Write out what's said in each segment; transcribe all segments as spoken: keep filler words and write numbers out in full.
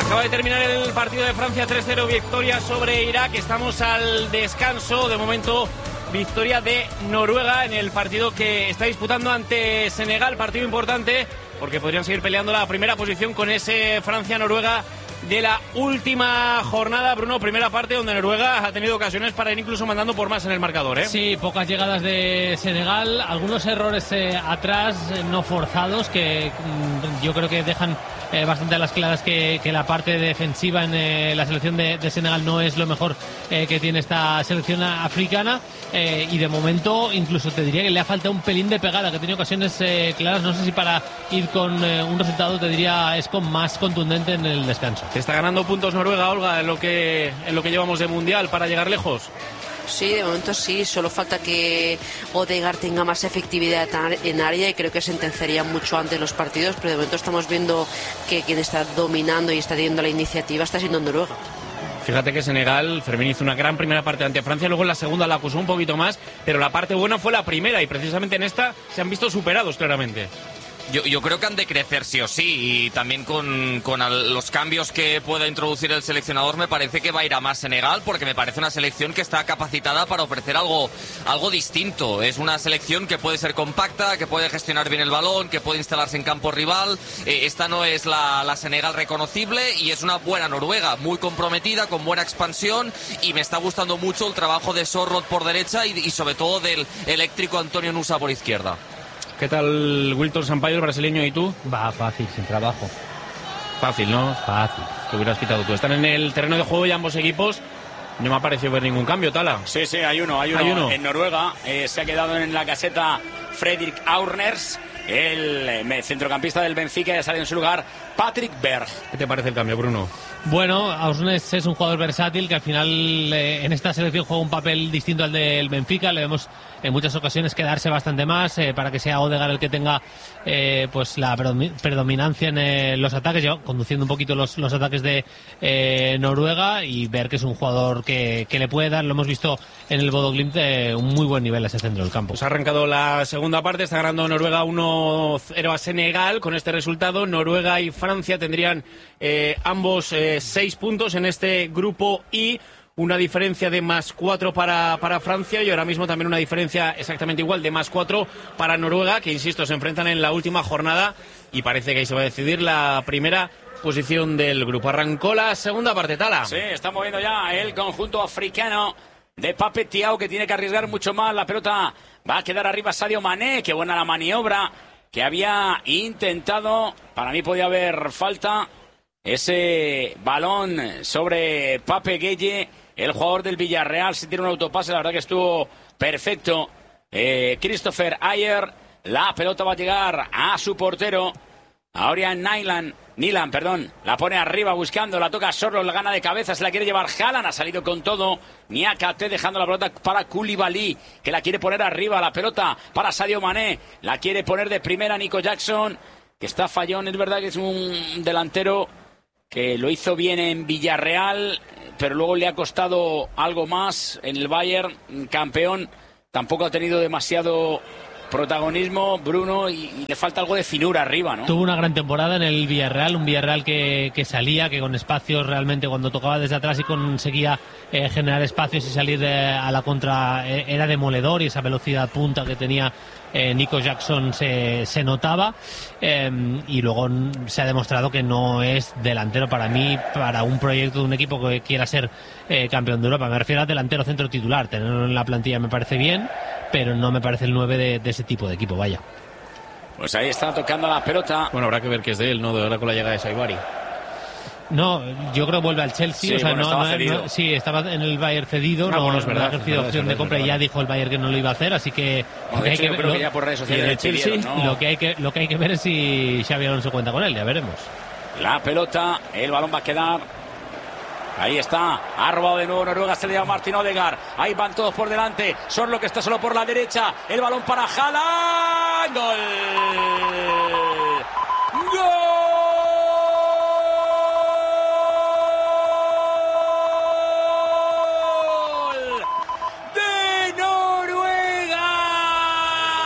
Acaba de terminar el partido de Francia, tres cero, victoria sobre Irak. Estamos al descanso. De momento, victoria de Noruega en el partido que está disputando ante Senegal. Partido importante porque podrían seguir peleando la primera posición con ese Francia-Noruega de la última jornada. Bruno, primera parte donde Noruega ha tenido ocasiones para ir incluso mandando por más en el marcador, ¿eh? Sí, pocas llegadas de Senegal, algunos errores eh, atrás, eh, no forzados, que mm, yo creo que dejan eh, bastante a las claras que, que la parte defensiva en eh, la selección de, de Senegal no es lo mejor eh, que tiene esta selección africana, eh, y de momento incluso te diría que le ha faltado un pelín de pegada, que ha tenido ocasiones eh, claras. No sé si para ir con eh, un resultado, te diría, es con más contundente en el descanso. Está ganando puntos Noruega, Olga, en lo que en lo que llevamos de Mundial para llegar lejos. Sí, de momento sí, solo falta que Odegaard tenga más efectividad en área y creo que sentenciaría mucho antes los partidos, pero de momento estamos viendo que quien está dominando y está teniendo la iniciativa está siendo Noruega. Fíjate que Senegal, Fermín hizo una gran primera parte ante Francia, luego en la segunda la acusó un poquito más, pero la parte buena fue la primera y precisamente en esta se han visto superados claramente. Yo, yo creo que han de crecer sí o sí, y también con, con al, los cambios que pueda introducir el seleccionador me parece que va a ir a más Senegal, porque me parece una selección que está capacitada para ofrecer algo, algo distinto. Es una selección que puede ser compacta, que puede gestionar bien el balón, que puede instalarse en campo rival. Eh, esta no es la, la Senegal reconocible y es una buena Noruega, muy comprometida, con buena expansión, y me está gustando mucho el trabajo de Sorloth por derecha y, y sobre todo del eléctrico Antonio Nusa por izquierda. ¿Qué tal Wilton Sampaio, el brasileño, y tú? Va fácil, sin trabajo. Fácil, ¿no? Fácil. Te hubieras quitado tú. Están en el terreno de juego y ambos equipos. No me ha parecido ver ningún cambio, Tala. Sí, sí, hay uno, hay uno. Hay uno. En Noruega eh, se ha quedado en la caseta Fredrik Aurners, el eh, centrocampista del Benfica, y ha salido en su lugar Patrick Berg. ¿Qué te parece el cambio, Bruno? Bueno, Aurners es un jugador versátil que al final eh, en esta selección juega un papel distinto al del Benfica. Le vemos en muchas ocasiones quedarse bastante más eh, para que sea Odegaard el que tenga eh, pues la predominancia en eh, los ataques, yo, conduciendo un poquito los, los ataques de eh, Noruega, y ver que es un jugador que, que le puede dar, lo hemos visto en el Bodo Glimt, eh, un muy buen nivel a ese centro del campo. Pues ha arrancado la segunda parte, está ganando Noruega uno cero a Senegal. Con este resultado, Noruega y Francia tendrían eh, ambos eh, seis puntos en este grupo I. Una diferencia de más cuatro para, para Francia, y ahora mismo también una diferencia exactamente igual de más cuatro para Noruega, que insisto, se enfrentan en la última jornada y parece que ahí se va a decidir la primera posición del grupo. Arrancó la segunda parte, Tala. Sí, está moviendo ya el conjunto africano de Pape Thiaw, que tiene que arriesgar mucho más. La pelota va a quedar arriba Sadio Mané. Qué buena la maniobra que había intentado. Para mí podía haber falta. Ese balón sobre Pape Gueye, el jugador del Villarreal. Si tiene un autopase, la verdad que estuvo perfecto. Eh, Christopher Ayer, la pelota va a llegar a su portero, a Orián Nyland. Nilan, perdón, la pone arriba buscando, la toca Sorloth, la gana de cabeza, se la quiere llevar Haaland, ha salido con todo. Niakate dejando la pelota para Koulibaly, que la quiere poner arriba, la pelota para Sadio Mané, la quiere poner de primera Nico Jackson, que está fallón. Es verdad que es un delantero que lo hizo bien en Villarreal, pero luego le ha costado algo más en el Bayern, campeón. Tampoco ha tenido demasiado protagonismo, Bruno, y, y le falta algo de finura arriba, ¿no? Tuvo una gran temporada en el Villarreal, un Villarreal que, que salía, que con espacios realmente, cuando tocaba desde atrás y conseguía eh, generar espacios y salir de, a la contra, eh, era demoledor, y esa velocidad punta que tenía eh, Nico Jackson se, se notaba, eh, y luego se ha demostrado que no es delantero para mí, para un proyecto de un equipo que quiera ser eh, campeón de Europa. Me refiero a delantero centro titular, tenerlo en la plantilla me parece bien, pero no me parece el nueve de, de ese tipo de equipo, vaya. Pues ahí está tocando la pelota. Bueno, habrá que ver qué es de él, ¿no? De ahora con la llegada de Saibari. No, yo creo que vuelve al Chelsea. Sí, o sea, bueno, no, estaba no, cedido. no, sí, estaba en el Bayern cedido, Ah, no, bueno, es verdad, no ha ejercido verdad, opción verdad, de compra, es y ya verdad. dijo el Bayern que no lo iba a hacer, así que Bueno, lo de que hay hecho, que yo ver- creo que lo- ya por redes sociales y el le Chelsea, pidieron, ¿no? lo que hay que lo que hay que ver es si Xabi Alonso cuenta con él, ya veremos. La pelota, el balón va a quedar. Ahí está, ha robado de nuevo Noruega, se le llama Martin Odegaard. Ahí van todos por delante, Sorloth que está solo por la derecha. El balón para Haaland. ¡Gol! ¡Gol! ¡De Noruega!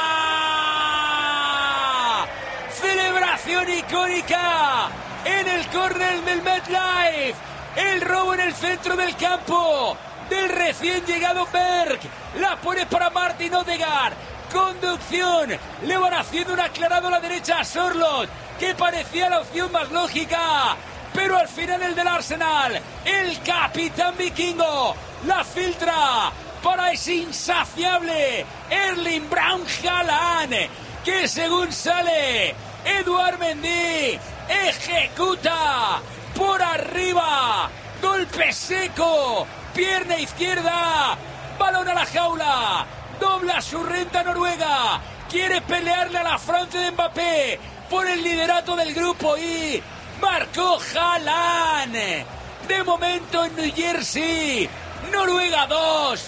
Celebración icónica en el córner del MetLife. El robo en el centro del campo del recién llegado Berg. La pone para Martin Odegaard. Conducción. Le van haciendo un aclarado a la derecha a Sorloth, que parecía la opción más lógica. Pero al final el del Arsenal, el capitán vikingo, la filtra para ese insaciable Erling Braut Haaland, que según sale Eduard Mendy, ejecuta por arriba, golpe seco, pierna izquierda, balón a la jaula, dobla su renta Noruega, quiere pelearle a la Francia de Mbappé por el liderato del grupo y marcó Haaland. De momento en New Jersey, Noruega dos,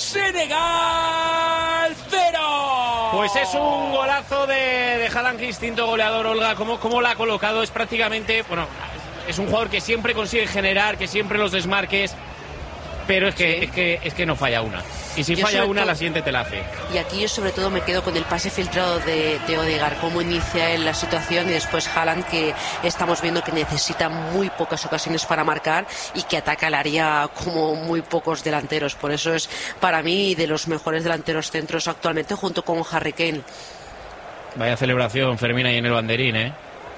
Senegal cero. Pues es un golazo de, de Haaland, que instinto goleador, Olga. ¿Cómo, cómo la ha colocado? Es prácticamente, bueno, es un jugador que siempre consigue generar, que siempre los desmarques, pero es que, sí. es que, es que no falla una. Y si yo falla una, todo, la siguiente te la hace. Y aquí yo sobre todo me quedo con el pase filtrado de, de Odegaard, cómo inicia él la situación, y después Haaland, que estamos viendo que necesita muy pocas ocasiones para marcar y que ataca el área como muy pocos delanteros. Por eso es para mí de los mejores delanteros centros actualmente, junto con Harry Kane. Vaya celebración, Fermín, ahí en el banderín, ¿eh?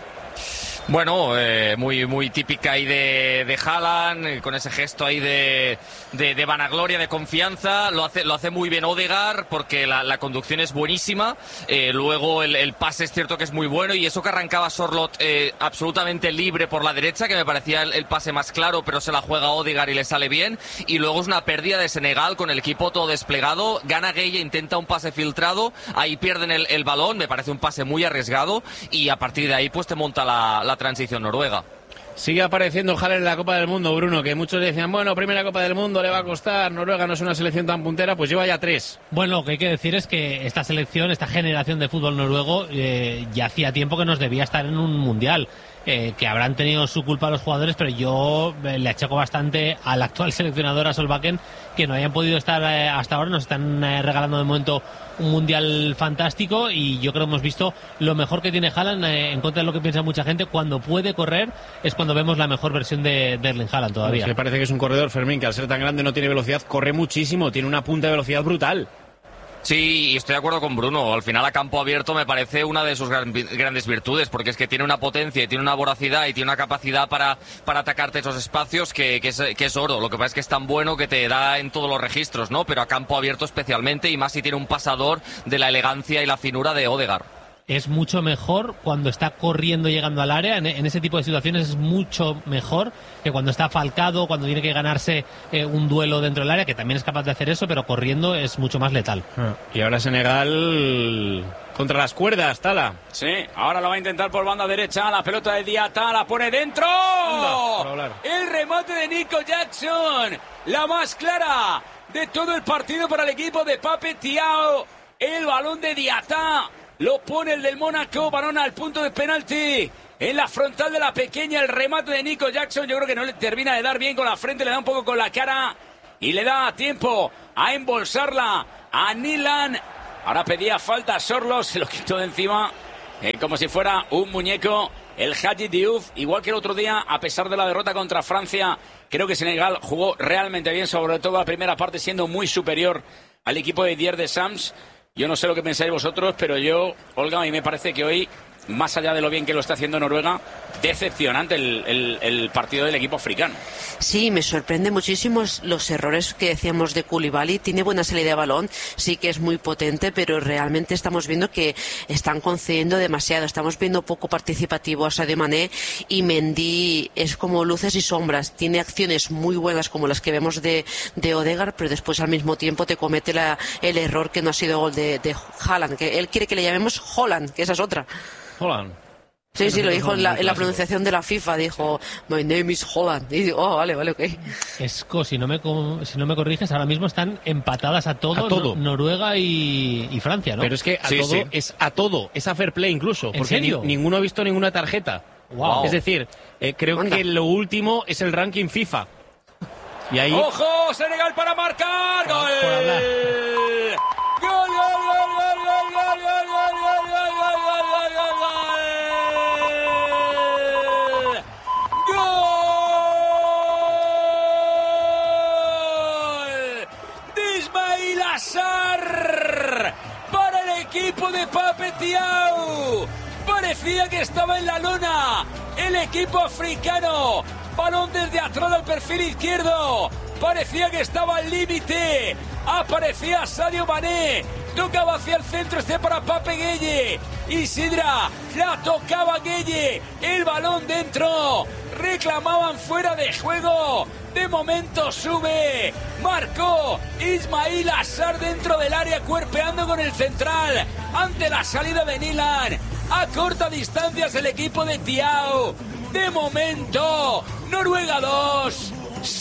Bueno, eh, muy muy típica ahí de, de Haaland, eh, con ese gesto ahí de, de, de vanagloria, de confianza. Lo hace lo hace muy bien Odegaard, porque la, la conducción es buenísima. Eh, luego el, el pase es cierto que es muy bueno, y eso que arrancaba Sorloth eh, absolutamente libre por la derecha, que me parecía el, el pase más claro, pero se la juega Odegaard y le sale bien. Y luego es una pérdida de Senegal con el equipo todo desplegado. Gana Gueye, intenta un pase filtrado, ahí pierden el, el balón, me parece un pase muy arriesgado, y a partir de ahí pues te monta la, la transición noruega. Sigue apareciendo Haaland en la Copa del Mundo, Bruno, que muchos decían, bueno, primera Copa del Mundo le va a costar, Noruega no es una selección tan puntera, pues lleva ya tres. Bueno, lo que hay que decir es que esta selección, esta generación de fútbol noruego, eh, ya hacía tiempo que nos debía estar en un mundial. Eh, que habrán tenido su culpa los jugadores, pero yo eh, le achaco bastante al actual seleccionador, a Solbakken, que no hayan podido estar eh, hasta ahora. Nos están eh, regalando de momento un mundial fantástico, y yo creo que hemos visto lo mejor que tiene Haaland, eh, en contra de lo que piensa mucha gente. Cuando puede correr es cuando vemos la mejor versión de, de Erling Haaland todavía. Pues me parece que es un corredor, Fermín, que al ser tan grande no tiene velocidad, corre muchísimo, tiene una punta de velocidad brutal. Sí, y estoy de acuerdo con Bruno. Al final, a campo abierto me parece una de sus gran, grandes virtudes, porque es que tiene una potencia, y tiene una voracidad, y tiene una capacidad para, para atacarte esos espacios que, que, es, que es oro. Lo que pasa es que es tan bueno que te da en todos los registros, ¿no? Pero a campo abierto especialmente, y más si tiene un pasador de la elegancia y la finura de Odegaard. Es mucho mejor cuando está corriendo y llegando al área. En, en ese tipo de situaciones es mucho mejor que cuando está falcado, cuando tiene que ganarse eh, un duelo dentro del área, que también es capaz de hacer eso, pero corriendo es mucho más letal. Y ahora Senegal contra las cuerdas, Tala. Sí, ahora lo va a intentar por banda derecha, la pelota de Diata, la pone dentro. Anda, el remate de Nico Jackson, la más clara de todo el partido para el equipo de Pape Thiaw. El balón de Diata lo pone el del Mónaco, balón al punto de penalti. En la frontal de la pequeña, el remate de Nico Jackson. Yo creo que no le termina de dar bien con la frente, le da un poco con la cara y le da tiempo a embolsarla a Nilan. Ahora pedía falta a Sorloth, se lo quitó de encima eh, como si fuera un muñeco. El Hadji Diouf, igual que el otro día, a pesar de la derrota contra Francia, creo que Senegal jugó realmente bien, sobre todo la primera parte, siendo muy superior al equipo de Didier Deschamps. Yo no sé lo que pensáis vosotros, pero yo, Olga, a mí me parece que hoy, más allá de lo bien que lo está haciendo Noruega, decepcionante el, el, el partido del equipo africano. Sí, me sorprende muchísimo los errores que decíamos de Koulibaly. Tiene buena salida de balón, sí que es muy potente, pero realmente estamos viendo que están concediendo demasiado. Estamos viendo poco participativo a Sadio Mané, y Mendy es como luces y sombras. Tiene acciones muy buenas como las que vemos de, de Odegaard, pero después al mismo tiempo te comete la, el error que no ha sido gol de, de Haaland, que él quiere que le llamemos Holland, que esa es otra. Holland. Sí, sí, lo dijo en la, en la pronunciación de la FIFA, dijo, my name is Holland. Y digo, oh, vale, vale, ok. Esco, si no me, si no me corriges, ahora mismo están empatadas a todo, a todo. No, Noruega y, y Francia, ¿no? Pero es que a sí, todo sí. es a todo, es a fair play incluso. ¿En porque serio? Ni, ninguno ha visto ninguna tarjeta. Wow. Es decir, eh, creo Anda. que lo último es el ranking FIFA. Y ahí... ¡Ojo! Senegal para marcar. Por- ¡Gol! por hablar. ¡Gol, gol, gol, gol, gol, gol, gol, gol, gol, gol, gol, gol, gol, gol! parecía que estaba en la lona el equipo africano. Balón desde atrás al perfil izquierdo. Parecía que estaba al límite. Aparecía Sadio Mané. Tocaba hacia el centro, este para Pape Gueye. Isidra la tocaba Gueye. El balón dentro. Reclamaban fuera de juego. De momento sube. Marcó Ismail Assar dentro del área, cuerpeando con el central. Ante la salida de Nilan. A corta distancia es el equipo de Thiaw. De momento, Noruega dos,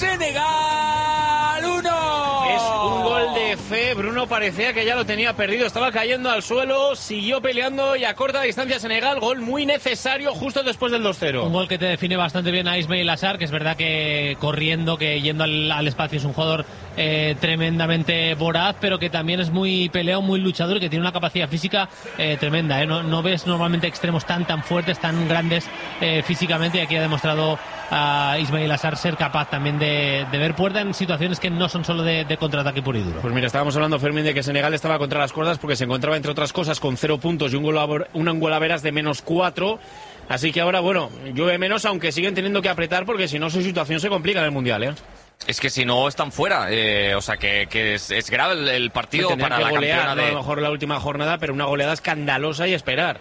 Senegal uno. Es un gol de fe. Bruno parecía que ya lo tenía perdido. Estaba cayendo al suelo, siguió peleando y a corta distancia Senegal. Gol muy necesario justo después del dos cero. Un gol que te define bastante bien a Ismail Assar, que es verdad que corriendo, que yendo al, al espacio es un jugador eh, tremendamente voraz, pero que también es muy peleón, muy luchador y que tiene una capacidad física eh, tremenda. ¿eh? No, no ves normalmente extremos tan tan fuertes, tan grandes eh, físicamente, y aquí ha demostrado a Ismail Assar ser capaz también de, de ver puerta en situaciones que no son solo de, de contraataque puro y duro. Pues mira, estábamos hablando, Fermín, de que Senegal estaba contra las cuerdas porque se encontraba, entre otras cosas, con cero puntos y un gol a, un gol a veras de menos cuatro. Así que ahora, bueno, llueve menos, aunque siguen teniendo que apretar porque si no su situación se complica en el Mundial, ¿eh? Es que si no están fuera, eh, o sea que, que es, es grave el, el partido pues para que la golear, campeona ¿no? de... A lo mejor la última jornada, pero una goleada escandalosa y esperar.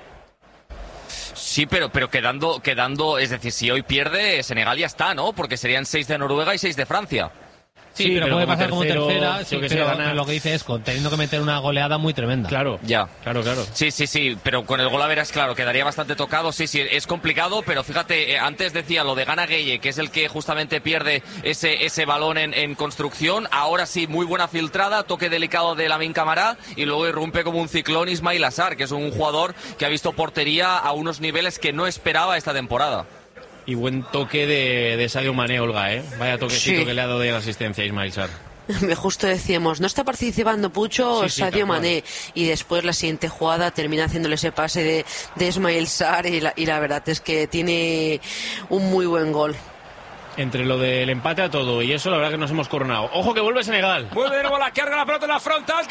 Sí, pero, pero quedando, quedando, es decir, si hoy pierde, Senegal ya está, ¿no? Porque serían seis de Noruega y seis de Francia. Sí, Sí, pero, pero puede como pasar tercero, como tercera, sí, yo que sé, pero gana- lo que dice es con teniendo que meter una goleada muy tremenda. Claro, Ya. claro, claro. Sí, sí, sí, pero con el gol a veras, claro, quedaría bastante tocado. Sí, sí, es complicado, pero fíjate, eh, antes decía lo de Gana Gueye, que es el que justamente pierde ese, ese balón en, en construcción. Ahora sí, muy buena filtrada, toque delicado de Lamine Camara y luego irrumpe como un ciclón Ismail Assar, que es un jugador que ha visto portería a unos niveles que no esperaba esta temporada. Y buen toque de, de Sadio Mané, Olga, ¿eh? Vaya toquecito Sí. que le ha dado de la asistencia a Ismail Sarr. Justo decíamos, no está participando Pucho, Sí, sí, Sadio tal cual. Mané, y después la siguiente jugada termina haciéndole ese pase de, de Ismail Sarr y la, y la verdad es que tiene un muy buen gol. Entre lo del empate a todo y eso, la verdad que nos hemos coronado. ¡Ojo que vuelve Senegal! Vuelve de nuevo la carga, la pelota en la frontal,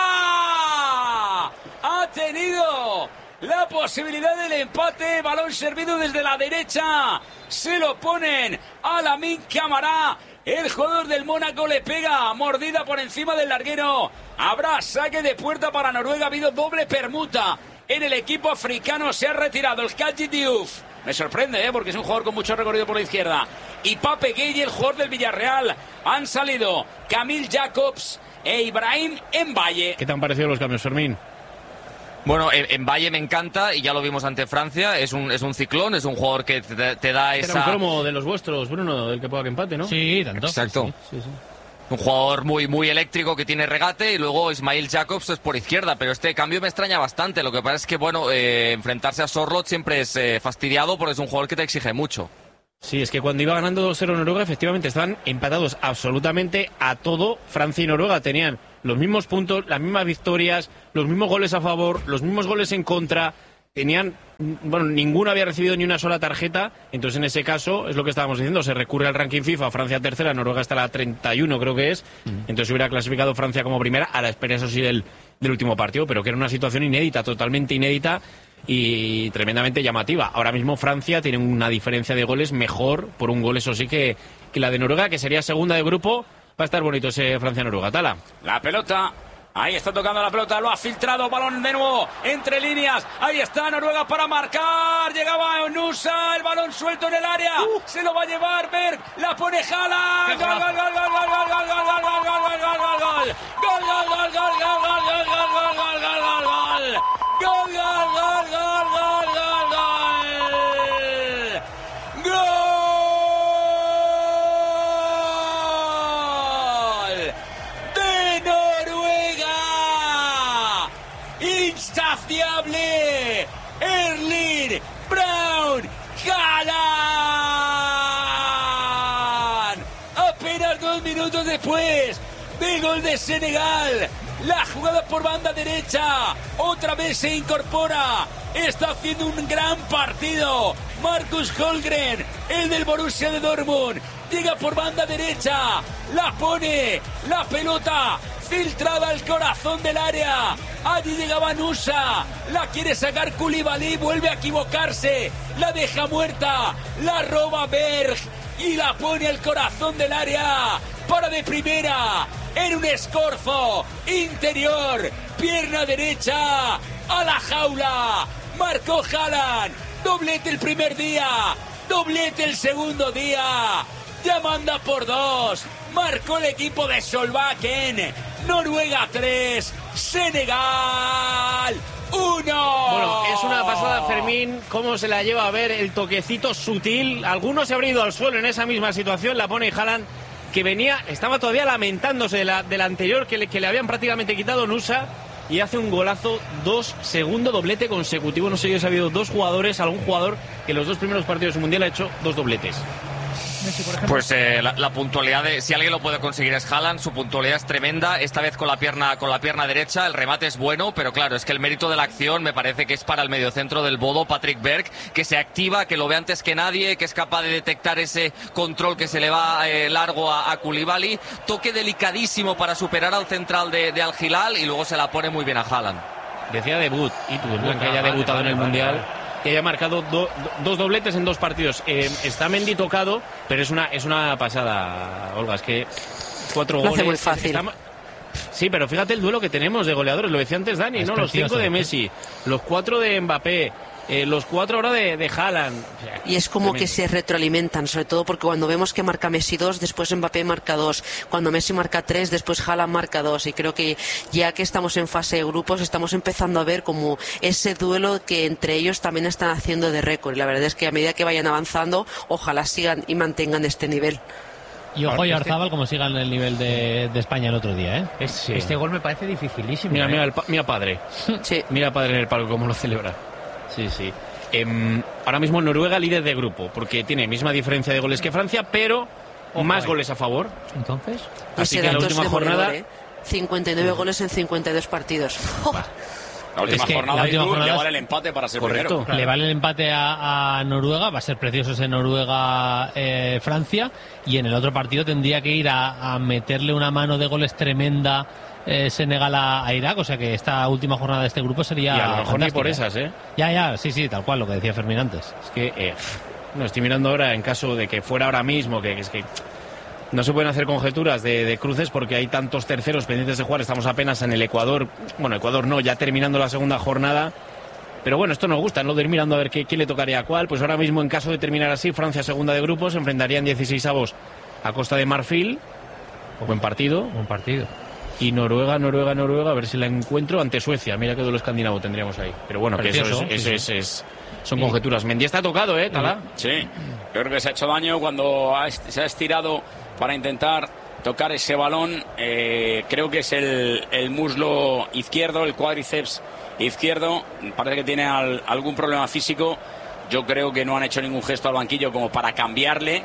Camara. Ha tenido la posibilidad del empate, balón servido desde la derecha. Se lo ponen a Lamine Camara. El jugador del Mónaco le pega, mordida por encima del larguero. Habrá saque de puerta para Noruega, ha habido doble permuta. En el equipo africano se ha retirado el Kadji Diouf. Me sorprende, ¿eh? Porque es un jugador con mucho recorrido por la izquierda. Y Pape Gueye, el jugador del Villarreal. Han salido Camille Jacobs e Ibrahim Mbaye. ¿Qué te han parecido los cambios, Fermín? Bueno, en, en Valle me encanta y ya lo vimos ante Francia. Es un, es un ciclón, es un jugador que te, te da Era un esa... cromo de los vuestros, Bruno, del que pueda que empate, ¿no? Sí, tanto. Exacto. Sí, sí, sí. Un jugador muy, muy eléctrico que tiene regate y luego Ismail Jacobs es por izquierda, pero este cambio me extraña bastante. Lo que pasa es que, bueno, eh, enfrentarse a Sorloth siempre es eh, fastidiado porque es un jugador que te exige mucho. Sí, es que cuando iba ganando dos cero Noruega, efectivamente estaban empatados absolutamente a todo. Francia y Noruega tenían los mismos puntos, las mismas victorias, los mismos goles a favor, los mismos goles en contra. Tenían, bueno, ninguno había recibido ni una sola tarjeta. Entonces, en ese caso, es lo que estábamos diciendo, se recurre al ranking FIFA, Francia tercera, Noruega está a la treinta y uno, creo que es. Entonces hubiera clasificado Francia como primera, a la espera, eso sí, del, del último partido, pero que era una situación inédita, totalmente inédita y tremendamente llamativa. Ahora mismo Francia tiene una diferencia de goles mejor, por un gol, eso sí, que, que la de Noruega, que sería segunda de grupo. Va a estar bonito ese Francia-Noruega. Tala. La pelota. Ahí está tocando la pelota, lo ha filtrado, balón de nuevo entre líneas. Ahí está Noruega para marcar. Llegaba Onusa, el balón suelto en el área. Se lo va a llevar Berg, la pone Haaland. Gol, gol, gol, gol, gol, gol, gol, gol, gol, gol, gol, gol, gol, gol, gol. Gol, gol, gol, gol, gol, gol, gol, gol, gol, gol, gol, gol, gol. Gol, gol, gol, gol, gol, gol, gol. Gol de Noruega. Insaciable. Erling Braut Haaland. Apenas dos minutos después del gol de Senegal. La jugada por banda derecha. Otra vez se incorpora. Está haciendo un gran partido Marcus Holmgren, el del Borussia de Dortmund. Llega por banda derecha. La pone. La pelota filtrada al corazón del área. Allí llegaba Nusa, la quiere sacar Koulibaly, vuelve a equivocarse, la deja muerta, la roba Berg y la pone al corazón del área. Para de primera, en un escorzo interior, pierna derecha, a la jaula. Marcó Haaland, doblete el primer día, doblete el segundo día. Ya manda por dos. Marcó el equipo de Solbakken. Noruega tres, Senegal uno. Bueno, es una pasada, Fermín, cómo se la lleva a ver el toquecito sutil. Algunos se habría ido al suelo en esa misma situación. La pone Haaland, que venía, estaba todavía lamentándose de la, de la anterior, que le, que le habían prácticamente quitado Nusa. Y hace un golazo, dos, segundo doblete consecutivo. No sé si ha habido dos jugadores, algún jugador que en los dos primeros partidos del Mundial ha hecho dos dobletes. Pues eh, la, la puntualidad de, si alguien lo puede conseguir es Haaland, su puntualidad es tremenda, esta vez con la pierna con la pierna derecha, el remate es bueno, pero claro, es que el mérito de la acción me parece que es para el mediocentro del Bodo, Patrick Berg, que se activa, que lo ve antes que nadie, que es capaz de detectar ese control que se le va eh, largo a, a Koulibaly, toque delicadísimo para superar al central de, de Al Hilal y luego se la pone muy bien a Haaland. Decía debut, y tú, que haya debutado vale, en el vale, Mundial. Vale. Que haya marcado do, do, dos dobletes en dos partidos. Eh, está Mendy tocado, pero es una es una pasada, Olga. Es que cuatro lo goles. Hace muy fácil. Está, sí, pero fíjate el duelo que tenemos de goleadores. Lo decía antes Dani, es ¿no? Precioso, los cinco de Messi, los cuatro de Mbappé, eh, los cuatro ahora de, de Haaland. O sea, y es como tremendo. Que se retroalimentan, sobre todo porque cuando vemos que marca Messi dos, después Mbappé marca dos. Cuando Messi marca tres, después Haaland marca dos. Y creo que ya que estamos en fase de grupos, estamos empezando a ver como ese duelo que entre ellos también están haciendo de récord. Y la verdad es que a medida que vayan avanzando, ojalá sigan y mantengan este nivel. Y ojo y Arzábal como sigan el nivel de, de España el otro día, ¿eh? Es, sí. Este gol me parece dificilísimo. Mira, ¿eh? mira, el pa- mira padre. Sí. Mira padre en el palco cómo lo celebra. Sí, sí. Eh, ahora mismo Noruega líder de grupo, porque tiene misma diferencia de goles que Francia, pero Ojo, más eh. goles a favor. Entonces, así que en la última jornada ¿eh? cincuenta y nueve uh. goles en cincuenta y dos partidos. Oh. La última es que jornada, la última Edu, jornada le vale el empate para ser correcto, primero. Claro. Le vale el empate a, a Noruega, va a ser precioso ese Noruega-Francia, eh, y en el otro partido tendría que ir a, a meterle una mano de goles tremenda eh, Senegal a, a Irak, o sea que esta última jornada de este grupo sería y a lo mejor fantástica. Ni por esas, ¿eh? Ya, ya, sí, sí, tal cual, lo que decía Fermín antes. Es que, eh, no, estoy mirando ahora en caso de que fuera ahora mismo, que es que no se pueden hacer conjeturas de, de cruces porque hay tantos terceros pendientes de jugar. Estamos apenas en el Ecuador. Bueno, Ecuador no, ya terminando la segunda jornada. Pero bueno, esto nos gusta, ¿no? De ir mirando a ver qué, quién le tocaría a cuál. Pues ahora mismo, en caso de terminar así, Francia segunda de grupos, se enfrentarían dieciseisavos a Costa de Marfil. Buen partido. Buen partido. Y Noruega, Noruega, Noruega, a ver si la encuentro ante Suecia. Mira qué duelo escandinavo tendríamos ahí. Pero bueno, Precioso, que eso es, sí, eso sí. es, es son conjeturas. Mendy está tocado, ¿eh, Tala? Sí, creo que se ha hecho daño cuando ha est- se ha estirado para intentar tocar ese balón. Eh, creo que es el, el muslo izquierdo, el cuádriceps izquierdo. Parece que tiene al, algún problema físico. Yo creo que no han hecho ningún gesto al banquillo como para cambiarle.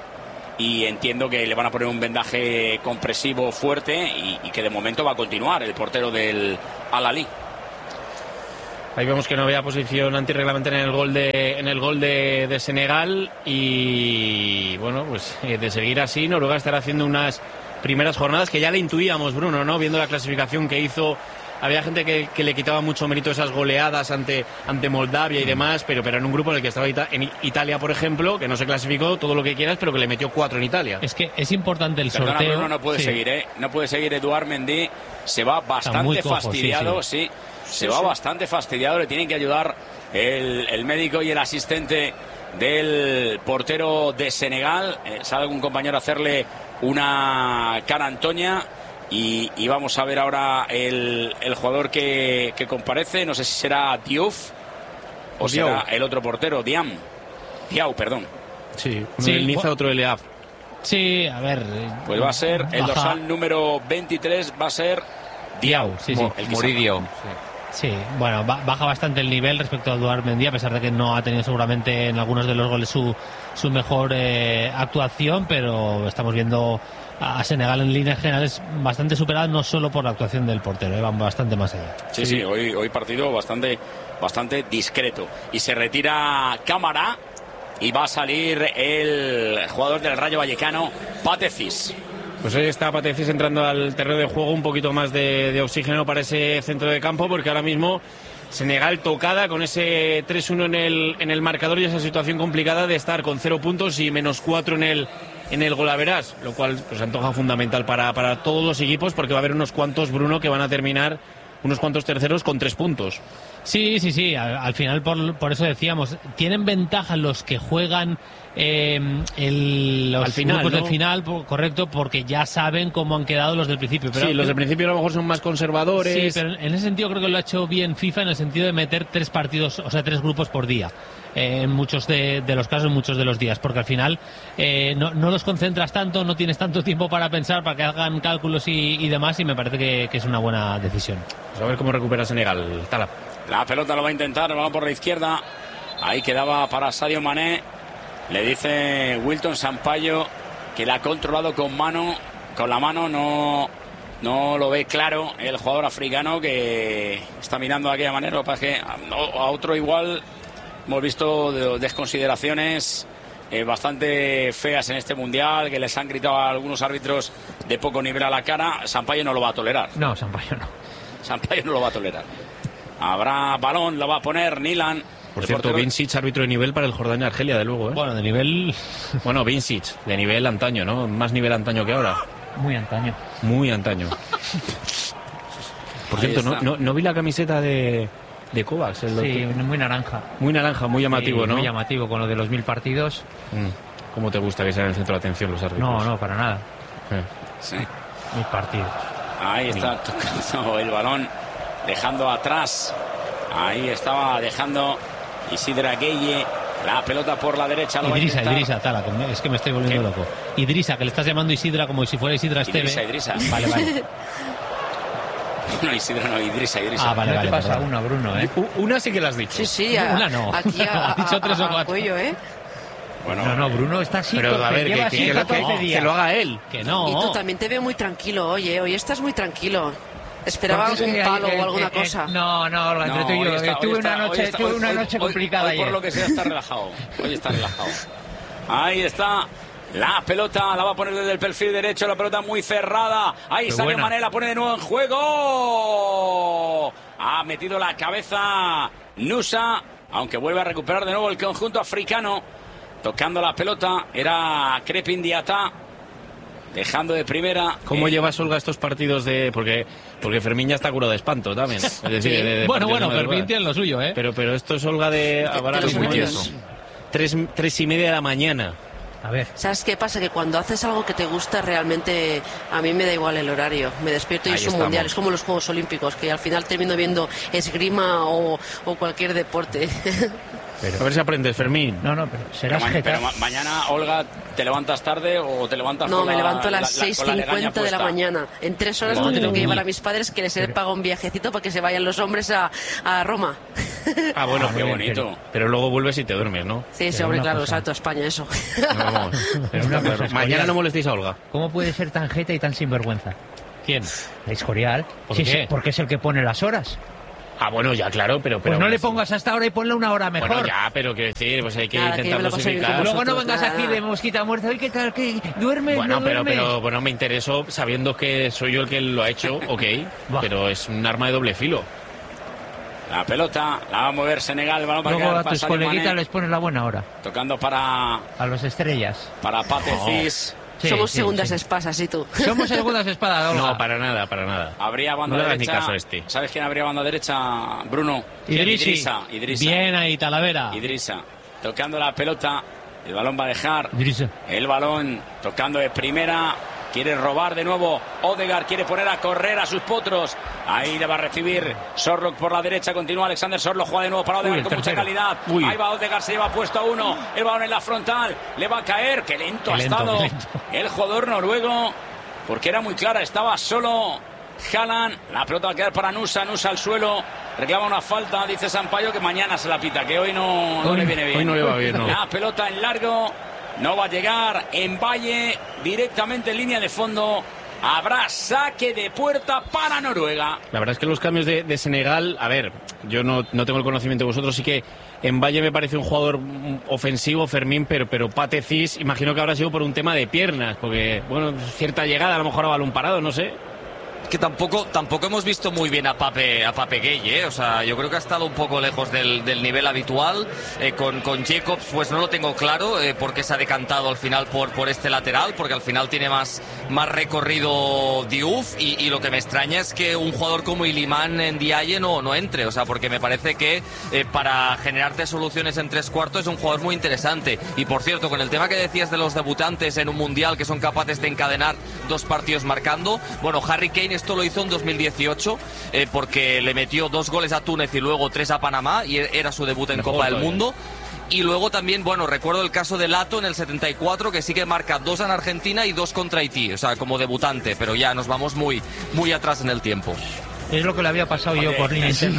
Y entiendo que le van a poner un vendaje compresivo fuerte y, y que de momento va a continuar el portero del Al-Ahly. Ahí vemos que no había posición antirreglamentaria en el gol de en el gol de, de Senegal y bueno, pues eh, de seguir así Noruega estará haciendo unas primeras jornadas que ya le intuíamos, Bruno, ¿no? Viendo la clasificación que hizo, había gente que, que le quitaba mucho mérito esas goleadas ante ante Moldavia y demás, pero pero en un grupo en el que estaba Ita- en Italia, por ejemplo, que no se clasificó, todo lo que quieras, pero que le metió cuatro en Italia. Es que es importante el Perdona, sorteo. Bruno, no puede sí. seguir, ¿eh? No puede seguir Eduard Mendy, se va bastante cojo, fastidiado, sí. sí. Se va bastante fastidiado, le tienen que ayudar el, el médico y el asistente del portero de Senegal. Eh, sale algún compañero a hacerle una cara Antonia y, y vamos a ver ahora el, el jugador que, que comparece. No sé si será Diouf o Diau. será el otro portero, Diam. Diau, perdón. Sí, uno Sí, del Niza, bu- otro del E A F. Sí, a ver. Pues va a ser el baja- dorsal número veintitrés, va a ser Diau, sí, sí. Mo- el que Muridio. Sí, bueno, ba- baja bastante el nivel respecto a Eduard Mendy, a pesar de que no ha tenido seguramente en algunos de los goles su, su mejor eh, actuación, pero estamos viendo a Senegal en líneas generales bastante superada, no solo por la actuación del portero, eh, van bastante más allá. Sí, sí, hoy, hoy partido bastante, bastante discreto. Y se retira Cámara y va a salir el jugador del Rayo Vallecano, Patecis. Pues hoy está Patecis entrando al terreno de juego, un poquito más de, de oxígeno para ese centro de campo, porque ahora mismo Senegal tocada con ese tres uno en el, en el marcador y esa situación complicada de estar con cero puntos y menos cuatro en el, en el golaveras, lo cual pues antoja fundamental para, para todos los equipos, porque va a haber unos cuantos, Bruno, que van a terminar, unos cuantos terceros con tres puntos. Sí, sí, sí, al, al final por, por eso decíamos, tienen ventaja los que juegan eh, el, los al final, grupos ¿no? del final, por, correcto, porque ya saben cómo han quedado los del principio. Pero sí, los del principio a lo mejor son más conservadores. Sí, pero en ese sentido creo que lo ha hecho bien FIFA, en el sentido de meter tres partidos, o sea, tres grupos por día. Eh, en muchos de, de los casos, en muchos de los días, porque al final eh, no, no los concentras tanto, no tienes tanto tiempo para pensar, para que hagan cálculos y, y demás, y me parece que, que es una buena decisión. Pues a ver cómo recupera Senegal, Tala. La pelota lo va a intentar, va por la izquierda. Ahí quedaba para Sadio Mané. Le dice Wilton Sampaio que la ha controlado con mano, con la mano, no, no lo ve claro el jugador africano, que está mirando de aquella manera. Lo que pasa es que a, a otro igual hemos visto de, desconsideraciones eh, bastante feas en este mundial, que les han gritado a algunos árbitros de poco nivel a la cara. Sampaio no lo va a tolerar. No, Sampaio no. Sampaio no lo va a tolerar. Habrá balón, lo va a poner Nilan. Por cierto, portero... Vincic, árbitro de nivel para el Jordania-Argelia, de luego, ¿eh? Bueno, de nivel... Bueno, Vincic, de nivel antaño, ¿no? Más nivel antaño que ahora. Muy antaño. Muy antaño. Por cierto, no, no, no vi la camiseta de, de Kovacs. El sí, doctor. Muy naranja. Muy naranja, muy llamativo, sí, ¿no? Muy llamativo, con lo de los mil partidos. Mm. ¿Cómo te gusta que sean en el centro de atención los árbitros? No, no, para nada. Eh. Sí. Mil partidos. Ahí está tocando el balón, dejando atrás. Ahí estaba dejando Isidra Gueye. La pelota por la derecha. Lo Idrisa, va a Idrisa, Tala, que me, es que me estoy volviendo ¿Qué? loco. Idrisa, que le estás llamando Isidra como si fuera Isidra Esteve. Idrisa, Idrisa. Vale, vale. No, Isidra, no, Idrisa, Idrisa. Ah, vale, no vale. te pasa perdón. una, Bruno, ¿eh? Una sí que la has dicho. Sí, sí. A, una no. Aquí a, ha dicho tres o a, a cuatro. cuello, ¿eh? Bueno, no, no, Bruno está así. Pero a ver, lleva que, así que, que, catorce que, días. que lo haga él. Que no. Y tú también te veo muy tranquilo, oye, hoy estás muy tranquilo. Esperaba Porque algún sí, palo eh, o alguna eh, cosa. No, no, Olga, entre no, tú y yo. hoy está, tuve hoy una está, noche, está, tuve hoy, una noche hoy, complicada hoy, ayer. Por lo que sea está relajado. Hoy está relajado. Ahí está. La pelota la va a poner desde el perfil derecho, la pelota muy cerrada. Ahí Sadio Mané la pone de nuevo en juego. Ha metido la cabeza Nusa, aunque vuelve a recuperar de nuevo el conjunto africano. Tocando la pelota era Crepin Diata, dejando de primera. ¿Cómo eh, llevas, Olga, estos partidos de...? Porque, porque Fermín ya está curado de espanto también. Es decir, Sí. de, de bueno, bueno, partidos Fermín tiene lo suyo, ¿eh? Pero, pero esto es, Olga, de... Ahora los mismo medios. es tres, tres y media de la mañana. A ver. ¿Sabes qué pasa? Que cuando haces algo que te gusta, realmente a mí me da igual el horario. Me despierto y Ahí es un estamos. mundial. Es como los Juegos Olímpicos, que al final termino viendo esgrima o, o cualquier deporte. Pero... A ver si aprendes, Fermín. No, no, pero Pero, serás ma- pero Getafe. ma- mañana, Olga, ¿te levantas tarde o te levantas No, con me la- levanto a la- las la- con la legaña seis cincuenta de la puesta? mañana. En tres horas Madre no tengo que mía. llevar a mis padres, que les he pagado un viajecito para que se vayan los hombres a, a Roma. Ah, bueno, Ah, qué pero, bonito. pero luego vuelves y te duermes, ¿no? Sí, sí, Pero hombre, una claro, cosa. salto a España, eso. No, vamos. Pero una Está cosa, claro. Escorial. Mañana no molestéis a Olga. ¿Cómo puede ser tan jeta y tan sinvergüenza? ¿Quién? La Escorial. ¿Por Sí, qué? sí, porque es el que pone las horas. Ah, bueno, ya, claro, pero... pero Pues no le sí. pongas hasta ahora y ponle una hora mejor. Bueno, ya, pero quiero decir, pues hay que Nada, que yo me intentar lo paso bien con dosificar. Luego no vosotros, vengas nada. aquí de mosquita muerta. Oye, ¿qué tal? ¿Qué? ¿Duermes? Bueno, ¿No pero, duermes? pero bueno, me intereso sabiendo que soy yo el que lo ha hecho, ok, Buah. pero es un arma de doble filo. La pelota la va a mover Senegal, el balón va a Luego quedar a para tus Sadio coleguitas Mané, les pones la buena hora. tocando para, A los estrellas. para Patecis. Sí, Somos sí, segundas sí. espadas, ¿y tú? Somos segundas espadas, Olga. No, para nada, para nada. Habría banda No le hagas derecha. ni caso a este. ¿Sabes quién habría banda derecha, Bruno? Idrisi. Idrisa. Idrisa. Bien ahí, Talavera. Idrisa. Tocando la pelota. El balón va a dejar. Idrissa. El balón tocando de primera. Quiere robar de nuevo. Odegaard quiere poner a correr a sus potros. Ahí le va a recibir Sorlock por la derecha. Continúa Alexander Sorlock. Juega de nuevo para Odegaard Uy, el con mucha tercero. calidad. Uy. Ahí va Odegaard. Se lleva puesto a uno. El balón en la frontal. Le va a caer. Qué lento Qué ha lento, estado qué lento. el jugador noruego. Porque era muy clara. Estaba solo Haaland. La pelota va a quedar para Nusa. Nusa al suelo. Reclama una falta. Dice Sampaio que mañana se la pita. Que hoy no, no Hoy- le viene bien. hoy no le va bien, no. La pelota en largo. No va a llegar en Valle. Directamente en línea de fondo. Habrá saque de puerta para Noruega. La verdad es que los cambios de, de Senegal, a ver, yo no, no tengo el conocimiento de vosotros, sí que en Valle me parece un jugador ofensivo, Fermín, pero, pero Pate Cis, imagino que habrá sido por un tema de piernas, porque, bueno, cierta llegada, a lo mejor a balón parado, no sé. Que tampoco tampoco hemos visto muy bien a Pape a Pape Gay, ¿eh? O sea, yo creo que ha estado un poco lejos del, del nivel habitual. Eh, con, con Jacobs, pues no lo tengo claro, eh, porque se ha decantado al final por, por este lateral, porque al final tiene más, más recorrido Diouf, y, y lo que me extraña es que un jugador como Iliman en Ndiaye no, no entre, o sea, porque me parece que eh, para generarte soluciones en tres cuartos es un jugador muy interesante. Y por cierto, con el tema que decías de los debutantes en un mundial que son capaces de encadenar dos partidos marcando, bueno, Harry Kane esto lo hizo en dos mil dieciocho, eh, porque le metió dos goles a Túnez y luego tres a Panamá, y era su debut en Copa del Mundo. Y luego también, bueno, recuerdo el caso de Lato en el setenta y cuatro, que sí que marca dos en Argentina y dos contra Haití, o sea, como debutante, pero ya nos vamos muy, muy atrás en el tiempo. Es lo que le había pasado Oye, yo por línea interna.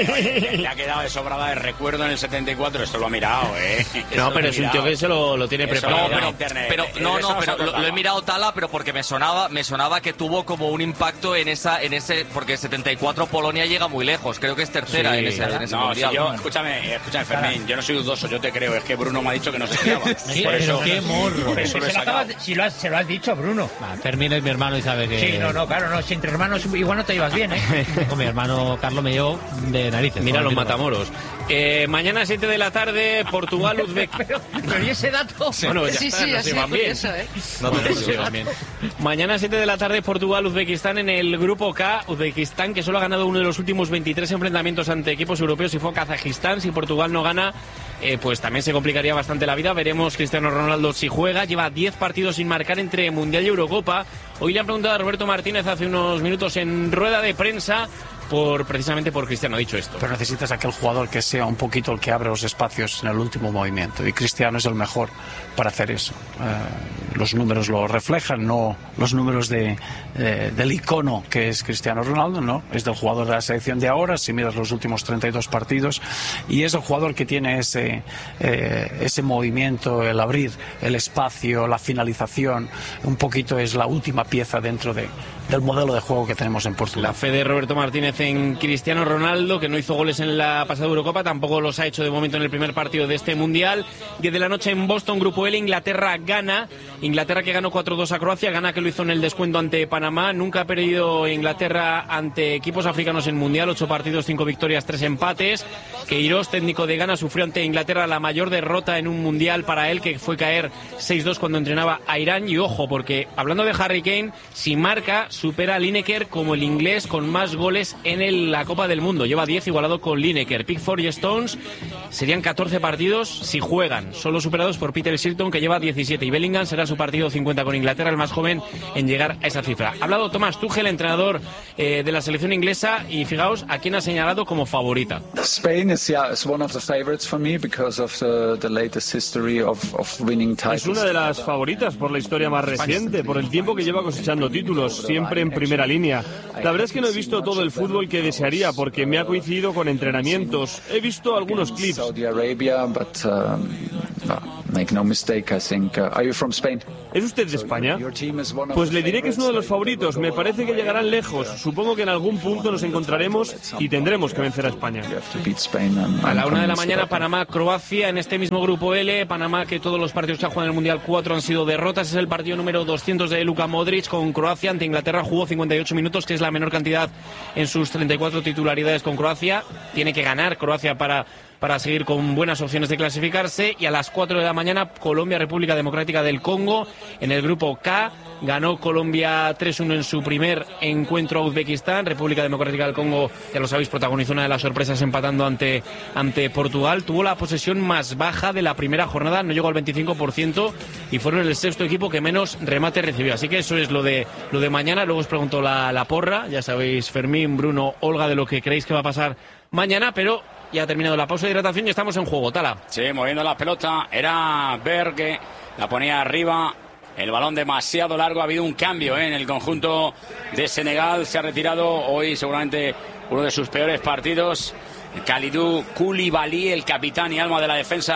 Le ha quedado de sobrada de recuerdo en el setenta y cuatro, esto lo ha mirado, ¿eh? No, pero es un tío que se lo, lo tiene Eso preparado. no, pero- pero, internet. pero Eh, no, eso no, pero nos ha lo, lo he tocado. mirado Tala, pero porque me sonaba, me sonaba que tuvo como un impacto en esa, en ese, porque setenta y cuatro Polonia llega muy lejos, creo que es tercera Sí, en ese, en ese No, si mundial. yo, escúchame, escúchame, Fermín, yo no soy dudoso, yo te creo, es que Bruno me ha dicho que no se fiaba. Sí, por pero eso, qué morro. por eso lo he Se lo sacado. acabas de- si lo has, se lo has dicho, Bruno. Ah, Fermín es mi hermano y sabe que... Sí, no, no, claro, no. Si entre hermanos igual no te ibas bien, ¿eh? Con mi hermano Carlos me llevo de narices. Mira ¿no? los Digo, matamoros. Eh, mañana a siete de la tarde, Portugal, Uzbekistán. Pero ¿y ese dato? Bueno, ya Sí, está, sí, nos así iban por bien. eso, ¿eh? No te Bueno, preocupes. nos iban bien. Mañana a siete de la tarde, Portugal, Uzbekistán en el grupo K. Uzbekistán, que solo ha ganado uno de los últimos veintitrés enfrentamientos ante equipos europeos, y fue Kazajistán. Si Portugal no gana, eh, pues también se complicaría bastante la vida. Veremos Cristiano Ronaldo si juega. Lleva diez partidos sin marcar entre Mundial y Eurocopa. Hoy le han preguntado a Roberto Martínez hace unos minutos en rueda de prensa por precisamente por Cristiano, ha dicho esto. Pero necesitas aquel jugador que sea un poquito el que abre los espacios en el último movimiento, y Cristiano es el mejor para hacer eso. Eh, los números lo reflejan, no los números de, eh, del icono que es Cristiano Ronaldo, no, es del jugador de la selección de ahora, si miras los últimos treinta y dos partidos, y es el jugador que tiene ese, eh, ese movimiento, el abrir el espacio, la finalización, un poquito es la última pieza dentro de, del modelo de juego que tenemos en Portugal. La fe de Roberto Martínez en Cristiano Ronaldo, que no hizo goles en la pasada Eurocopa, tampoco los ha hecho de momento en el primer partido de este Mundial. diez de la noche en Boston, Grupo L, Inglaterra gana. Inglaterra que ganó cuatro dos a Croacia, gana que lo hizo en el descuento ante Panamá. Nunca ha perdido Inglaterra ante equipos africanos en Mundial, ocho partidos, cinco victorias, tres empates. Queiroz, técnico de Ghana, sufrió ante Inglaterra la mayor derrota en un Mundial para él, que fue caer seis dos cuando entrenaba a Irán. Y ojo, porque hablando de Harry Kane, si marca, supera a Lineker como el inglés con más goles en el, la Copa del Mundo. Lleva diez, igualado con Lineker. Pickford y Stones serían catorce partidos si juegan, solo superados por Peter Shilton, que lleva diecisiete, y Bellingham será su partido cincuenta con Inglaterra, el más joven en llegar a esa cifra. Ha hablado Thomas Tuchel, entrenador eh, de la selección inglesa, y fijaos a quién ha señalado como favorita. Spain is yeah is one of the favorites for me because of the, the latest history of, of winning titles. Es una de las favoritas por la historia más reciente, por el tiempo que lleva cosechando títulos, siempre en primera línea. La verdad es que no he visto todo el fútbol que desearía porque me ha coincidido con entrenamientos. He visto algunos clips. Saudi Arabia, but um, no, make no mistake, I think. Uh, are you from Spain? ¿Es usted de España? Your team is one of Pues the le diré que es uno de los favorites. favoritos. Me parece que llegarán lejos. Supongo que en algún punto nos encontraremos y tendremos que vencer a España. You have to beat Spain, and A I'm la una de la convinced mañana, about that. Panamá-Croacia en este mismo grupo L. Panamá, que todos los partidos que ha jugado en el Mundial, cuatro han sido derrotas. Es el partido número doscientos de Luka Modric con Croacia. Ante Inglaterra jugó cincuenta y ocho minutos, que es la menor cantidad en sus treinta y cuatro titularidades con Croacia. Tiene que ganar Croacia para, para seguir con buenas opciones de clasificarse. Y a las cuatro de la mañana, Colombia-República Democrática del Congo en el grupo K. Ganó Colombia tres uno en su primer encuentro a Uzbekistán. República Democrática del Congo, ya lo sabéis, protagonizó una de las sorpresas empatando ante, ante Portugal. Tuvo la posesión más baja de la primera jornada, no llegó al veinticinco por ciento, y fueron el sexto equipo que menos remate recibió. Así que eso es lo de, lo de mañana. Luego os pregunto la, la porra. Ya sabéis, Fermín, Bruno, Olga, de lo que creéis que va a pasar mañana, pero ya ha terminado la pausa de hidratación y estamos en juego. Tala. Sí, moviendo la pelota, era Berge, la ponía arriba, el balón demasiado largo, ha habido un cambio ¿eh? en el conjunto de Senegal, se ha retirado hoy seguramente uno de sus peores partidos, Kalidou Koulibaly, el capitán y alma de la defensa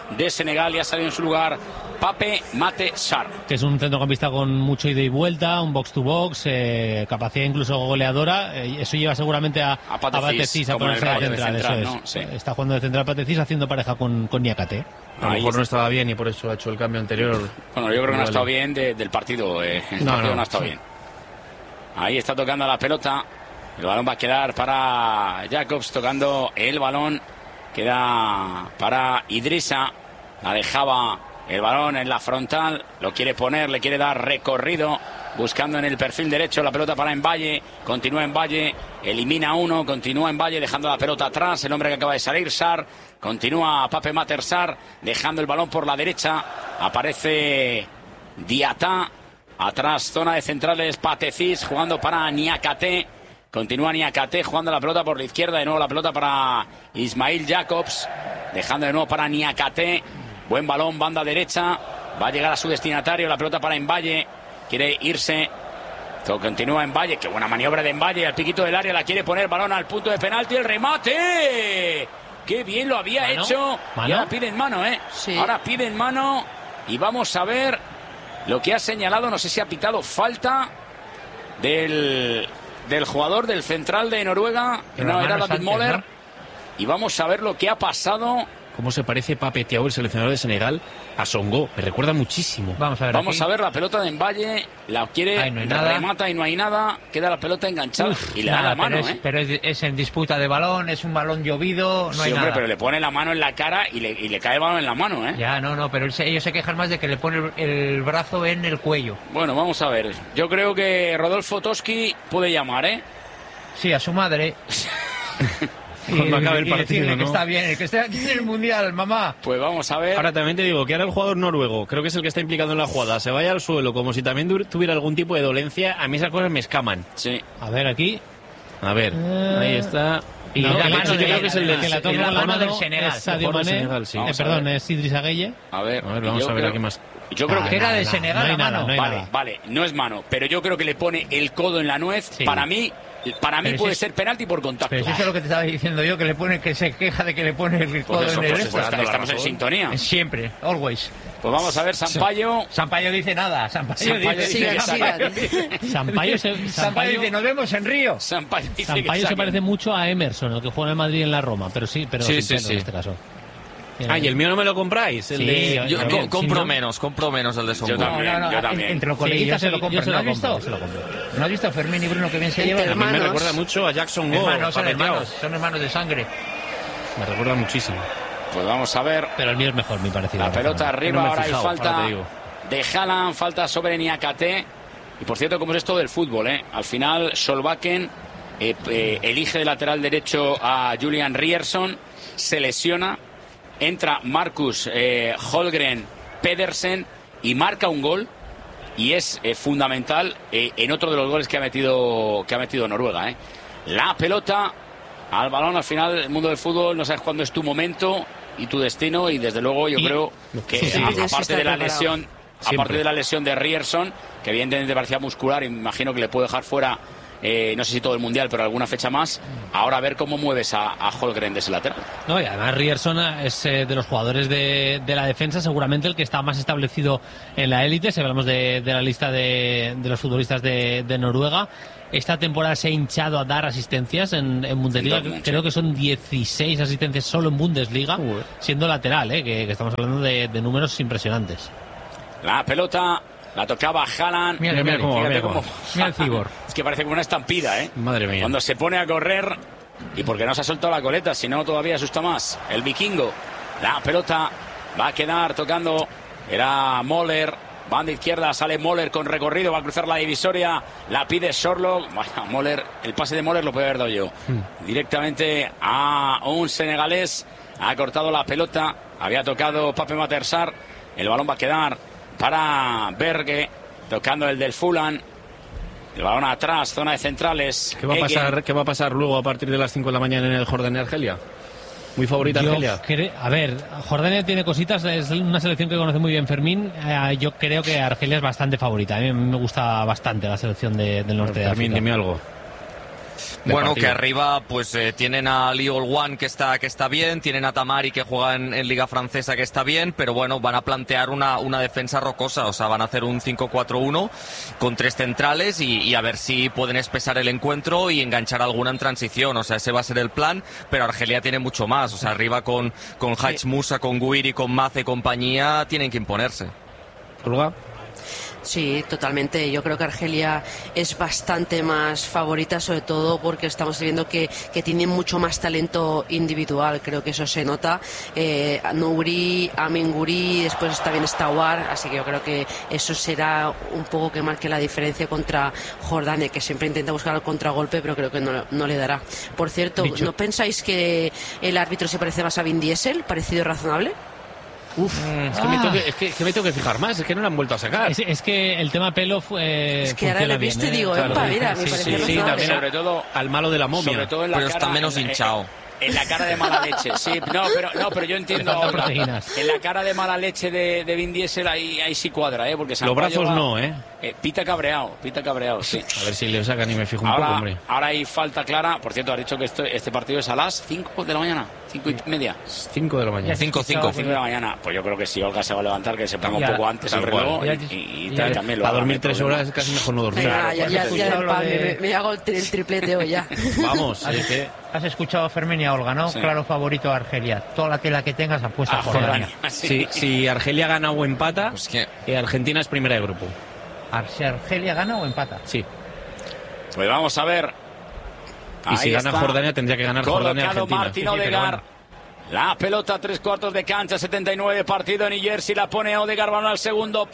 de Senegal y ha salido en su lugar Pape Matar Sarr. Que es un centrocampista con mucho ida y vuelta, un box to box, eh, capacidad incluso goleadora. Eh, eso lleva seguramente a, a Patecis, a, a ponerse de central. De central eso ¿no? es. Sí. Está jugando de central Patecis haciendo pareja con, con Niakate. A lo mejor no estaba bien y por eso ha hecho el cambio anterior. Bueno, yo creo que no ha estado bien de, del partido. Eh. El no, partido no, no ha estado sí. bien. Ahí está tocando la pelota. El balón va a quedar para Jacobs, tocando el balón. Queda para Idrissa. La dejaba el balón en la frontal. Lo quiere poner, le quiere dar recorrido. Buscando en el perfil derecho la pelota para Mbaye. Continúa Mbaye. Elimina uno. Continúa Mbaye dejando la pelota atrás. El hombre que acaba de salir, Sarr. Continúa Pape Matar Sarr. Dejando el balón por la derecha. Aparece Diatá. Atrás, zona de centrales, Patecis jugando para Niakate. Continúa Niakate jugando la pelota por la izquierda. De nuevo la pelota para Ismail Jacobs. Dejando de nuevo para Niakate. Buen balón, banda derecha. Va a llegar a su destinatario. La pelota para Mbaye. Quiere irse. Todo continúa Mbaye. Qué buena maniobra de Mbaye. Al piquito del área la quiere poner. Balón al punto de penalti. El remate. Qué bien lo había ¿Mano? hecho. ¿Mano? Y ahora piden mano, ¿eh? Sí. Ahora piden mano. Y vamos a ver lo que ha señalado. No sé si ha pitado falta del, del jugador del central de Noruega. Pero No, la era mano es David antes, Moller. ¿no? Y vamos a ver lo que ha pasado. ¿Cómo se parece Pape Thiaw, el seleccionador de Senegal, a Songo? Me recuerda muchísimo. Vamos a ver. Vamos aquí. a ver la pelota de Mbaye. La quiere, Ahí no hay nada. remata y no hay nada. Queda la pelota enganchada. Uf, y le nada, da la mano, pero, es, ¿eh? pero es, es en disputa de balón, es un balón llovido, no Sí, hay hombre, nada. pero le pone la mano en la cara y le, y le cae el balón en la mano, ¿eh? Ya, no, no, pero él se- ellos se quejan más de que le pone el, el brazo en el cuello. Bueno, vamos a ver. Yo creo que Rodolfo Toski puede llamar, ¿eh? Sí, a su madre. Cuando acabe el y partido, decirle ¿no? que está bien, que está aquí en el Mundial, mamá. Pues vamos a ver. Ahora también te digo que ahora el jugador noruego, creo que es el que está implicado en la jugada, se vaya al suelo como si también du- tuviera algún tipo de dolencia. A mí esas cosas me escaman. Sí. A ver, aquí. A ver, ahí está. Y No, la que mano hecho, yo de- creo que es el del que la el toma de la mano del mano Senegal. es Sadio Jugador de Mané. Senegal, sí. Eh, Vamos a perdón, ver. es Idrissa Gueye. A ver, A ver, vamos yo a ver creo- aquí más. Yo creo Ah, que Que era nada, de nada, Senegal no hay la nada, mano. no hay vale, nada. vale, no es mano, pero yo creo que le pone el codo en la nuez. Sí. Para mí, para mí Pero puede si- ser penalti por contacto. Pero si eso es lo que te estaba diciendo yo, que le pone, que se queja de que le pone el codo Pues eso, en el pues esto. está- estamos en sintonía. Siempre, always. Pues vamos a ver, Sampaio. Sampaio dice nada, Sampaio Sampaio dice, dice que Sigan, sabe. sigan. Sampaio se, Sampaio Sampaio, dice, nos vemos en Río. Sampaio dice que Sampaio se saquen. parece mucho a Emerson, el que juega en el Madrid y en la Roma, pero sí, pero Sí, sin sí, pelo sí. en este caso. Ah, ¿y el mío no me lo compráis? El Sí, de... yo- Yo yo- co- si compro no- menos, compro menos el de Songo. Yo también. No, no, yo no, también. entre los Sí, coleguillas yo se lo se compran. lo ¿No has compro, visto? se lo compro. ¿No has visto Fermín y Bruno que bien se Entre llevan? A mí me hermanos. recuerda mucho a Jackson Go. Hermanos, son Pape Thiaw. hermanos, son hermanos de sangre. Me recuerda muchísimo. Pues vamos a ver. Pero el mío es mejor, mi parecido. La pelota arriba, no me he ahora hay fijado, falta ahora te digo. de Haaland, falta sobre Niakate. Y por cierto, como es esto del fútbol, ¿eh? Al final, Solbakken eh, eh, elige de lateral derecho a Julian Ryerson, se lesiona, entra Marcus eh, Holgren Pedersen y marca un gol. Y es eh, fundamental eh, en otro de los goles que ha metido, que ha metido Noruega, ¿eh? La pelota al balón, al final, el mundo del fútbol, no sabes cuándo es tu momento y tu destino, y desde luego yo Y- creo que Sí, sí, a- tienes que aparte estar de la preparado. lesión, aparte Siempre. de la lesión de Ryerson, que evidentemente parecía muscular, y me imagino que le puede dejar fuera, eh, no sé si todo el mundial, pero alguna fecha más. Ahora a ver cómo mueves a, a Holgren de ese lateral. No, y además Ryerson es eh, de los jugadores de, de la defensa seguramente el que está más establecido en la élite, si hablamos de, de la lista de, de los futbolistas de, de Noruega. Esta temporada se ha hinchado a dar asistencias en, en Bundesliga, En Dortmund, creo sí. que son dieciséis asistencias solo en Bundesliga, siendo lateral, eh, que, que estamos hablando de, de números impresionantes. La pelota la tocaba Haaland. Mira, mira cómo va, Fíjate mira cómo- cómo Mira el cibor. Es que parece como una estampida, ¿eh? Madre mía. Cuando se pone a correr, y porque no se ha soltado la coleta, si no todavía asusta más. El vikingo. La pelota va a quedar tocando. Era Moller. Banda izquierda, sale Moller con recorrido, va a cruzar la divisoria, la pide Sorloth. Vaya, Moller, el pase de Moller lo puede haber dado yo. Directamente a un senegalés. Ha cortado la pelota, había tocado Pape Matar Sarr. El balón va a quedar para Berge, tocando el del Fulham. El balón atrás, zona de centrales. ¿Qué va, a Eggen. pasar, ¿Qué va a pasar luego a partir de las cinco de la mañana en el Jordania Argelia? Muy favorita Yo Argelia. cre- a ver, Jordania tiene cositas, es una selección que conoce muy bien Fermín. Eh, yo creo que Argelia es bastante favorita. A mí me gusta bastante la selección de- del norte de Fermín, África. dime algo. Bueno, partido. que arriba pues eh, tienen a Liol Wan que está que está bien, tienen a Tamari que juega en, en Liga Francesa que está bien, pero bueno, van a plantear una, una defensa rocosa, o sea, van a hacer un cinco cuatro uno con tres centrales y, y a ver si pueden espesar el encuentro y enganchar alguna en transición, o sea, ese va a ser el plan, pero Argelia tiene mucho más, o sea, arriba con, con Haj Musa, con Guiri, con Mace y compañía, tienen que imponerse. Olga. Sí, totalmente. Yo creo que Argelia es bastante más favorita, sobre todo porque estamos viendo que, que tiene mucho más talento individual. Creo que eso se nota. Eh, Nouri, Amin Guri, después también está War, así que yo creo que eso será un poco que marque la diferencia contra Jordania, que siempre intenta buscar el contragolpe, pero creo que no, no le dará. Por cierto, Dicho. ¿no pensáis que el árbitro se parece más a Vin Diesel? ¿Parecido razonable? Uf, es, que ah. me tengo que, es, que, es que me tengo que fijar más, es que no lo han vuelto a sacar. Es, es que el tema pelo fue. Es que ahora le viste, digo, claro, epa, mira, sí, me parece sí, sí, también sobre todo al malo de la momia. Sobre todo en la pero cara, está menos en, hinchado. En, en la cara de mala leche, sí, no, pero, no, pero yo entiendo ahora. En la cara de mala leche de, de Vin Diesel ahí, ahí sí cuadra, ¿eh? Porque Los brazos va, no, ¿eh? ¿eh? Pita cabreado, pita cabreado, sí. A ver si le sacan y me fijo un ahora, poco, hombre. Ahora hay falta clara, por cierto, has dicho que esto, este partido es a las cinco de la mañana. Cinco y media. Cinco de la mañana. Cinco, cinco. Cinco de la mañana. Pues yo creo que si Olga se va a levantar, que se ponga ya, un poco antes el reloj y, y, y ya, también lo a haga. dormir tres horas es casi mejor no dormir. Venga, claro, ya, ya, ya, ya lo de... me, me hago el, el triplete hoy ya. Vamos, es que... Has escuchado a Fermín y a Olga, ¿no? Sí. Claro favorito a Argelia. Toda la tela que tengas apuesta ah, por Jordania. Si, si Argelia gana o empata, pues que... eh, Argentina es primera de grupo. Si Argelia gana o empata. Sí. Pues vamos a ver. Y Ahí si gana está. Jordania tendría que ganar Jordania Argentina. Martín Odegaard. La pelota, tres cuartos de cancha, setenta y nueve partido en New Jersey, la pone Odegaard, balón al segundo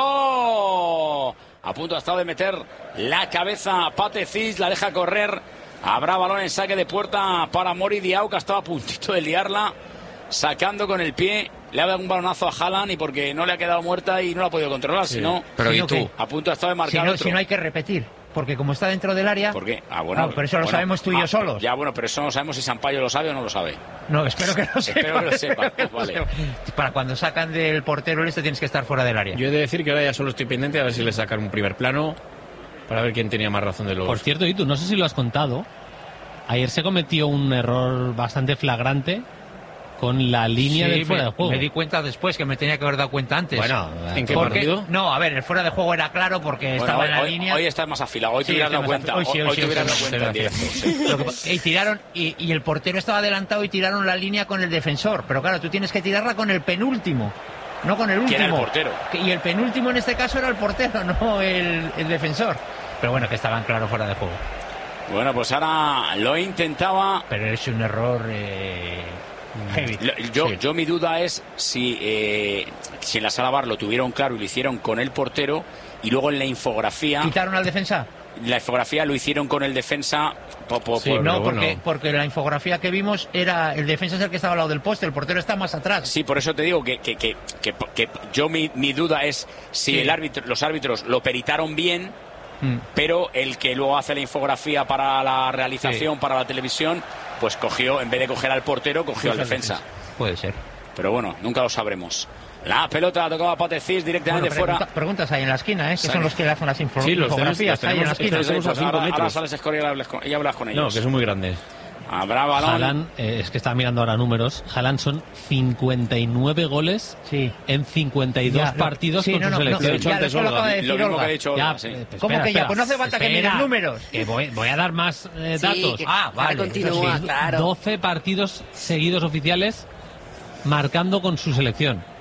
palo. A punto ha estado de meter la cabeza a Pate Cis, la deja correr. Habrá balón en saque de puerta para Mori Diaw, que estaba a puntito de liarla, sacando con el pie. Le ha dado un balonazo a Haaland y porque no le ha quedado muerta y no la ha podido controlar, sí. si no, pero si ¿y no, tú? A punto ha estado de marcar si no, otro. Si no hay que repetir. Porque como está dentro del área... ¿Por qué? Ah, bueno. No, pero eso lo bueno, sabemos tú y yo ah, solos. Ya, bueno, pero eso no sabemos si Sampaio lo sabe o no lo sabe. No, espero que lo sepa. Espero que lo sepa, vale. Para cuando sacan del portero este tienes que estar fuera del área. Yo he de decir que ahora ya solo estoy pendiente a ver si le sacan un primer plano para ver quién tenía más razón de los... Por cierto, y tú, no sé si lo has contado, ayer se cometió un error bastante flagrante con la línea sí, del fuera me, de juego. Me di cuenta después, que me tenía que haber dado cuenta antes. Bueno, ¿en qué porque, partido? No, a ver, el fuera de juego era claro porque bueno, estaba hoy, en la hoy, línea. Hoy estás más afilado, hoy sí, te hubieras dado cuenta. Hoy sí, hoy, hoy sí, te hubieras hoy dado sí, cuenta en directo. Sí. Y tiraron, y, y el portero estaba adelantado y tiraron la línea con el defensor. Pero claro, tú tienes que tirarla con el penúltimo, no con el último. ¿Quién era el portero? Y el penúltimo en este caso era el portero, no el, el defensor. Pero bueno, que estaban claro fuera de juego. Bueno, pues ahora lo intentaba. Pero es un error... Eh... Heavy. Yo, sí. yo mi duda es si, eh, si en la sala V A R lo tuvieron claro y lo hicieron con el portero y luego en la infografía... ¿Quitaron al defensa? La infografía lo hicieron con el defensa... Po, po, sí, por, no, porque, bueno. porque la infografía que vimos era... El defensa es el que estaba al lado del poste, el portero está más atrás. Sí, por eso te digo que, que, que, que, que yo mi, mi duda es si sí. el árbitro, los árbitros lo peritaron bien... Mm. Pero el que luego hace la infografía para la realización, sí. para la televisión, pues cogió, en vez de coger al portero, cogió pues al defensa. defensa. Puede ser. Pero bueno, nunca lo sabremos. La pelota tocaba Pate Cis directamente bueno, pregunta, fuera. Preguntas ahí en la esquina, ¿eh? Que sí. son los que le hacen las info sí, los infografías. Tenemos, ahí en la esquina. Tenemos a cinco ahora, metros. Ahora sales Escoria y hablas con, y hablas con ellos. No, que son muy grandes. Habrá balón. Haaland, eh, es que estaba mirando ahora números. Haaland son cincuenta y nueve goles sí. en cincuenta y dos ya, partidos sí, con no, su no, selección. No, ya, antes lo acaba de decir lo mismo Olga. que ha dicho Olga, ya, sí. eh, ¿Cómo espera, que ya? Espera, pues no hace falta espera, que miren números. Que voy, voy a dar más eh, sí, datos. Que, ah, vale. Continúa, sí. claro. doce partidos seguidos oficiales marcando con su selección.